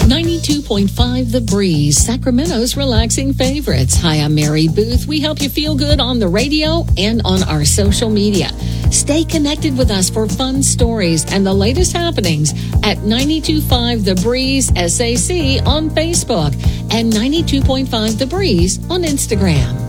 92.5 The Breeze, Sacramento's relaxing favorites. Hi, I'm Mary Booth. We help you feel good on the radio and on our social media. Stay connected with us for fun stories and the latest happenings at 92.5 The Breeze SAC on Facebook and 92.5 The Breeze on Instagram.